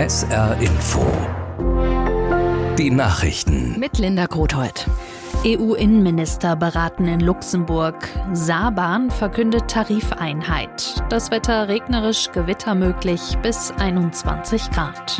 SR Info. Die Nachrichten. Mit Linda Grothold. EU-Innenminister beraten in Luxemburg. Saarbahn verkündet Tarifeinheit. Das Wetter regnerisch, Gewitter möglich bis 21 Grad.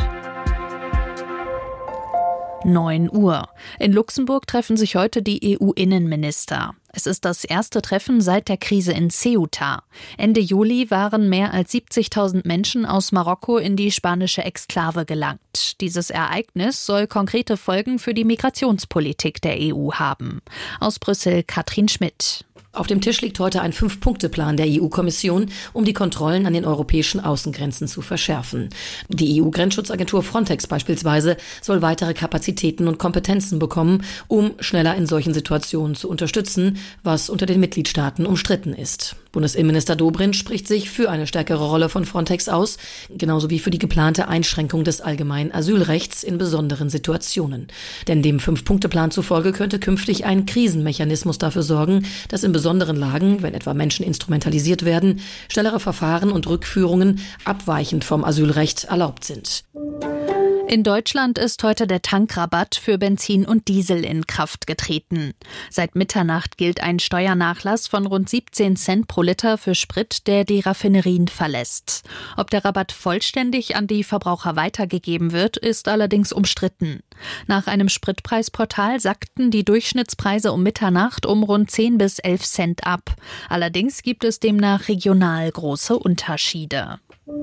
9 Uhr. In Luxemburg treffen sich heute die EU-Innenminister. Es ist das erste Treffen seit der Krise in Ceuta. Ende Juli waren mehr als 70.000 Menschen aus Marokko in die spanische Exklave gelangt. Dieses Ereignis soll konkrete Folgen für die Migrationspolitik der EU haben. Aus Brüssel Katrin Schmidt. Auf dem Tisch liegt heute ein 5-Punkte-Plan der EU-Kommission, um die Kontrollen an den europäischen Außengrenzen zu verschärfen. Die EU-Grenzschutzagentur Frontex beispielsweise soll weitere Kapazitäten und Kompetenzen bekommen, um schneller in solchen Situationen zu unterstützen, was unter den Mitgliedstaaten umstritten ist. Bundesinnenminister Dobrindt spricht sich für eine stärkere Rolle von Frontex aus, genauso wie für die geplante Einschränkung des allgemeinen Asylrechts in besonderen Situationen. Denn dem 5-Punkte-Plan zufolge könnte künftig ein Krisenmechanismus dafür sorgen, dass in besonderen Lagen, wenn etwa Menschen instrumentalisiert werden, schnellere Verfahren und Rückführungen abweichend vom Asylrecht erlaubt sind. In Deutschland ist heute der Tankrabatt für Benzin und Diesel in Kraft getreten. Seit Mitternacht gilt ein Steuernachlass von rund 17 Cent pro Liter für Sprit, der die Raffinerien verlässt. Ob der Rabatt vollständig an die Verbraucher weitergegeben wird, ist allerdings umstritten. Nach einem Spritpreisportal sackten die Durchschnittspreise um Mitternacht um rund 10 bis 11 Cent ab. Allerdings gibt es demnach regional große Unterschiede.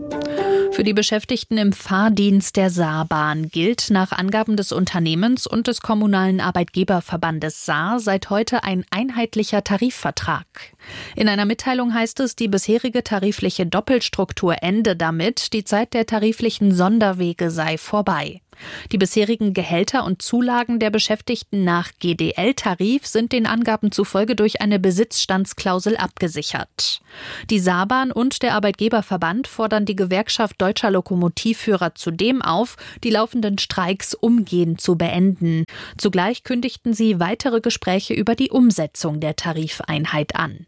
Für die Beschäftigten im Fahrdienst der Saarbahn gilt nach Angaben des Unternehmens und des kommunalen Arbeitgeberverbandes Saar seit heute ein einheitlicher Tarifvertrag. In einer Mitteilung heißt es, die bisherige tarifliche Doppelstruktur ende damit, die Zeit der tariflichen Sonderwege sei vorbei. Die bisherigen Gehälter und Zulagen der Beschäftigten nach GDL-Tarif sind den Angaben zufolge durch eine Besitzstandsklausel abgesichert. Die Saarbahn und der Arbeitgeberverband fordern die Gewerkschaft Deutscher Lokomotivführer zudem auf, die laufenden Streiks umgehend zu beenden. Zugleich kündigten sie weitere Gespräche über die Umsetzung der Tarifeinheit an.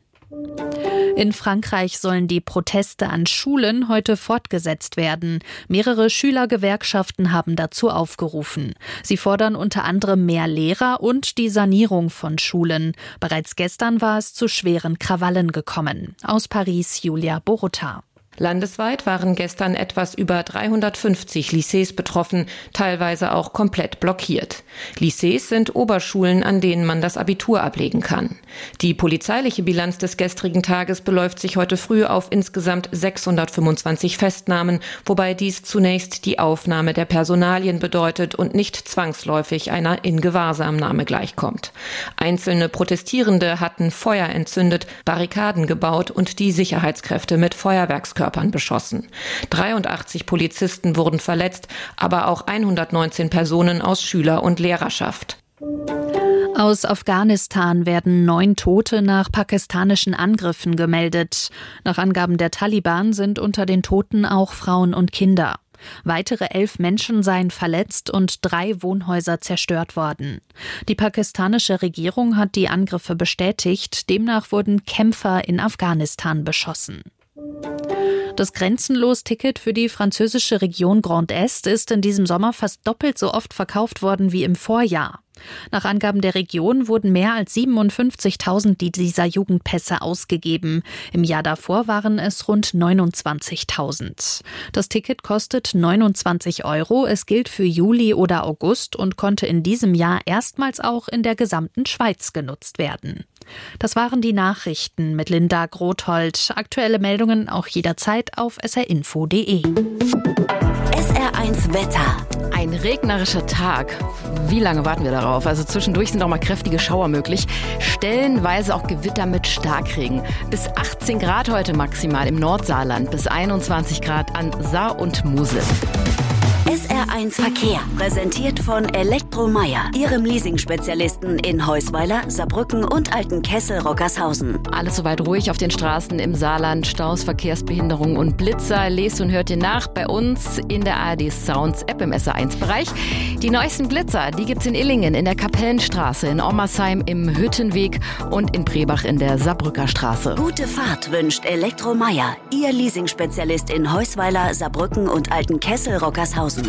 In Frankreich sollen die Proteste an Schulen heute fortgesetzt werden. Mehrere Schülergewerkschaften haben dazu aufgerufen. Sie fordern unter anderem mehr Lehrer und die Sanierung von Schulen. Bereits gestern war es zu schweren Krawallen gekommen. Aus Paris Julia Borota. Landesweit waren gestern etwas über 350 Lycées betroffen, teilweise auch komplett blockiert. Lycées sind Oberschulen, an denen man das Abitur ablegen kann. Die polizeiliche Bilanz des gestrigen Tages beläuft sich heute früh auf insgesamt 625 Festnahmen, wobei dies zunächst die Aufnahme der Personalien bedeutet und nicht zwangsläufig einer Ingewahrsamnahme gleichkommt. Einzelne Protestierende hatten Feuer entzündet, Barrikaden gebaut und die Sicherheitskräfte mit Feuerwerkskörpern beschossen. 83 Polizisten wurden verletzt, aber auch 119 Personen aus Schüler- und Lehrerschaft. Aus Afghanistan werden 9 Tote nach pakistanischen Angriffen gemeldet. Nach Angaben der Taliban sind unter den Toten auch Frauen und Kinder. Weitere 11 Menschen seien verletzt und 3 Wohnhäuser zerstört worden. Die pakistanische Regierung hat die Angriffe bestätigt. Demnach wurden Kämpfer in Afghanistan beschossen. Das Grenzenlos-Ticket für die französische Region Grand Est ist in diesem Sommer fast doppelt so oft verkauft worden wie im Vorjahr. Nach Angaben der Region wurden mehr als 57.000 dieser Jugendpässe ausgegeben. Im Jahr davor waren es rund 29.000. Das Ticket kostet 29 €. Es gilt für Juli oder August und konnte in diesem Jahr erstmals auch in der gesamten Schweiz genutzt werden. Das waren die Nachrichten mit Linda Grothold. Aktuelle Meldungen auch jederzeit auf srinfo.de. SR1 Wetter. Ein regnerischer Tag. Wie lange warten wir darauf? Also zwischendurch sind auch mal kräftige Schauer möglich. Stellenweise auch Gewitter mit Starkregen. Bis 18 Grad heute maximal im Nordsaarland, bis 21 Grad an Saar und Mosel. SR1 Verkehr, präsentiert von Elektromeier, Ihrem Leasing-Spezialisten in Heusweiler, Saarbrücken und Altenkessel-Rockershausen. Alles soweit ruhig auf den Straßen im Saarland, Staus, Verkehrsbehinderung und Blitzer. Lest und hört ihr nach bei uns in der ARD Sounds App im SR1-Bereich. Die neuesten Blitzer, die gibt's in Illingen, in der Kapellenstraße, in Ommersheim im Hüttenweg und in Brebach in der Saarbrücker Straße. Gute Fahrt wünscht Elektromeier, Ihr Leasing-Spezialist in Heusweiler, Saarbrücken und Altenkessel-Rockershausen. Rockershausen.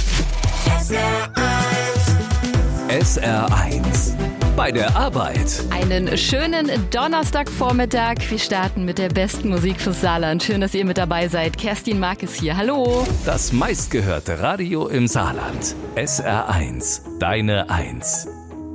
SR1 bei der Arbeit. Einen schönen Donnerstagvormittag. Wir starten mit der besten Musik fürs Saarland. Schön, dass ihr mit dabei seid. Kerstin Mark ist hier. Hallo. Das meistgehörte Radio im Saarland. SR1, deine Eins.